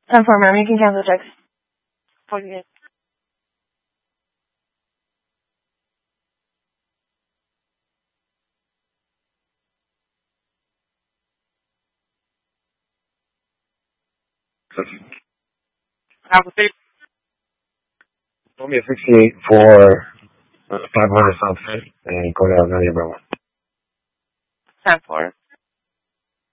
10-4, ma'am. You can cancel the checks. Okay. Have a safe. Told me a 68 for 500 something, and go down to number 1. 10-4.